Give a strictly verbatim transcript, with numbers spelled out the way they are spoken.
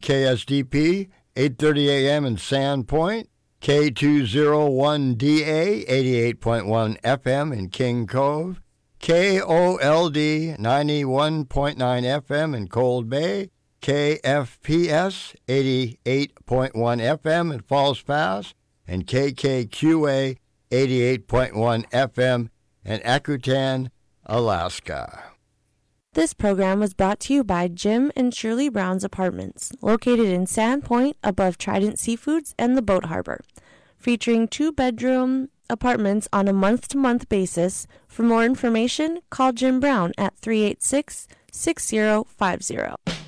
K S D P, eight thirty a.m. in Sandpoint, K two oh one D A, eighty-eight point one F M in King Cove, K O L D, ninety-one point nine F M in Cold Bay, K F P S, eighty-eight point one F M in Falls Pass, and K K Q A, eighty-eight point one F M in Akutan, Alaska. This program was brought to you by Jim and Shirley Brown's Apartments, located in Sandpoint above Trident Seafoods and the Boat Harbor, featuring two-bedroom apartments on a month-to-month basis. For more information, call Jim Brown at three eight six, six zero five zero.